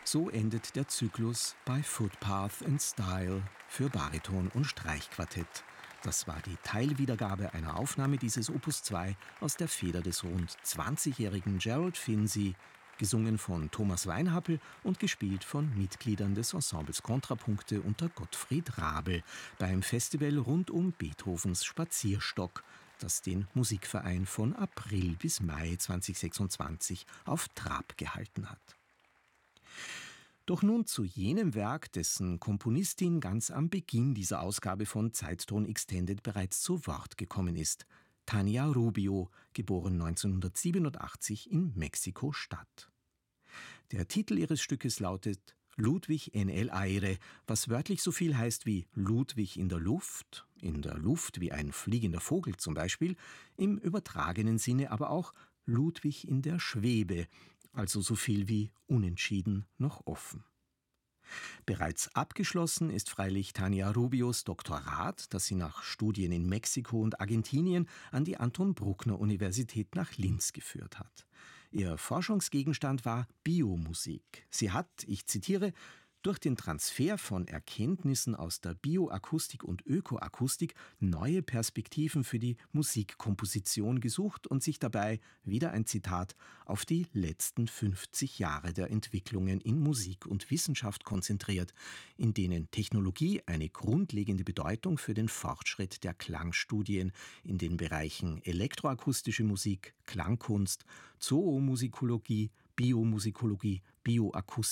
So endet der Zyklus bei Footpath and Style für Bariton und Streichquartett. Das war die Teilwiedergabe einer Aufnahme dieses Opus 2 aus der Feder des rund 20-jährigen Gerald Finzi, gesungen von Thomas Weinhappel und gespielt von Mitgliedern des Ensembles Kontrapunkte unter Gottfried Rabel beim Festival rund um Beethovens Spazierstock, das den Musikverein von April bis Mai 2026 auf Trab gehalten hat. Doch nun zu jenem Werk, dessen Komponistin ganz am Beginn dieser Ausgabe von Zeitton Extended bereits zu Wort gekommen ist. Tania Rubio, geboren 1987 in Mexiko-Stadt. Der Titel ihres Stückes lautet Ludwig en el aire, was wörtlich so viel heißt wie Ludwig in der Luft wie ein fliegender Vogel zum Beispiel, im übertragenen Sinne aber auch Ludwig in der Schwebe, also so viel wie unentschieden noch offen. Bereits abgeschlossen ist freilich Tania Rubios Doktorat, das sie nach Studien in Mexiko und Argentinien an die Anton-Bruckner-Universität nach Linz geführt hat. Ihr Forschungsgegenstand war Biomusik. Sie hat, ich zitiere, durch den Transfer von Erkenntnissen aus der Bioakustik und Ökoakustik neue Perspektiven für die Musikkomposition gesucht und sich dabei, wieder ein Zitat, auf die letzten 50 Jahre der Entwicklungen in Musik und Wissenschaft konzentriert, in denen Technologie eine grundlegende Bedeutung für den Fortschritt der Klangstudien in den Bereichen elektroakustische Musik, Klangkunst, Zoomusikologie, Biomusikologie, Bioakustik